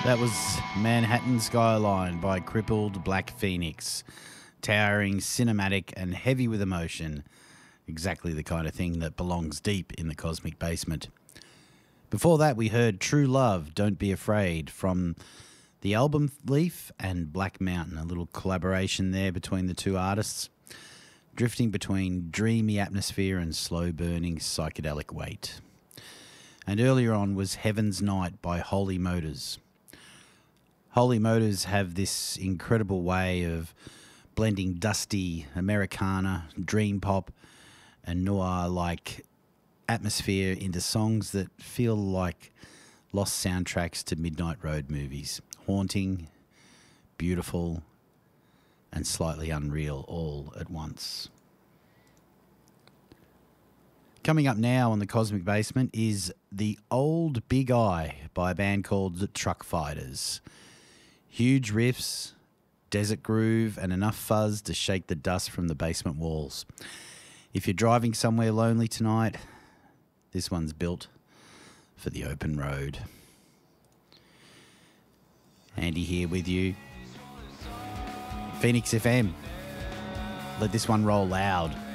That was Manhattan Skyline by Crippled Black Phoenix. Towering, cinematic, and heavy with emotion. Exactly the kind of thing that belongs deep in the cosmic basement. Before that, we heard True Love, Don't Be Afraid from the album Leaf and Black Mountain, a little collaboration there between the two artists, drifting between dreamy atmosphere and slow-burning psychedelic weight. And earlier on was Heaven's Night by Holy Motors. Holy Motors have this incredible way of blending dusty Americana, dream pop, and noir-like atmosphere into songs that feel like lost soundtracks to Midnight Road movies. Haunting, beautiful, and slightly unreal all at once. Coming up now on the Cosmic Basement is The Old Big Eye by a band called the Truck Fighters. Huge riffs, desert groove, and enough fuzz to shake the dust from the basement walls. If you're driving somewhere lonely tonight, this one's built for the open road. Andy here with you. Phoenix FM. Let this one roll loud.